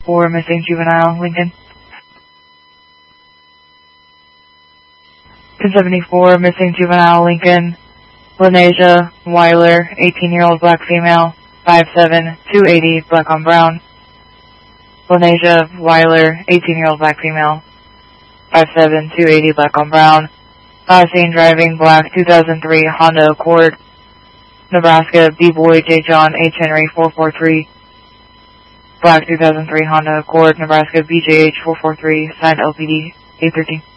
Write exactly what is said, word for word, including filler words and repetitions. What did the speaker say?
four missing juvenile, Lincoln. ten seventy-four missing juvenile, Lincoln. Lenasia Weiler, eighteen year old black female, five seven two eighty, black on brown. Lenasia Weiler, eighteen year old black female, five seven two eighty, black on brown. Last seen driving black two thousand three Honda Accord. Nebraska B-Boy J. John H. Henry four four three. Black two thousand three Honda Accord, Nebraska B J H four four three, signed L P D eight thirteen.